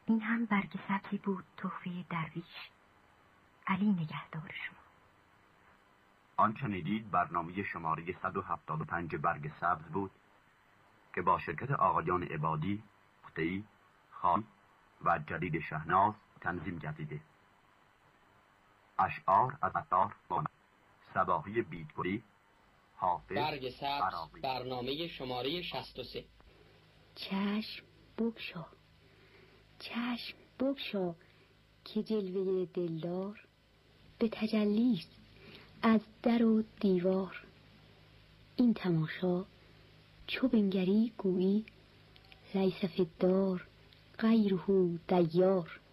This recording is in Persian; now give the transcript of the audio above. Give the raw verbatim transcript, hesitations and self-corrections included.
این هم برگ سبزی بود تحفه درویش. علی نگهدار شما. آن شنیدید برنامه شماره صد و هفتاد و پنج برگ سبز بود که با شرکت آقایان عبادی، مختهی، خان و جدید شهناز تنظیم گردیده. اشعار از عطار صباحی بیتگوری، حافظ برگ سبز عراقی. برنامه شماره شصت و سه. چشم بگشا، چشم بگشا که جلوه دلدار به تجلیست از در و دیوار. این تماشا چو بنگری گویی لیس فی الدار غیره دیار.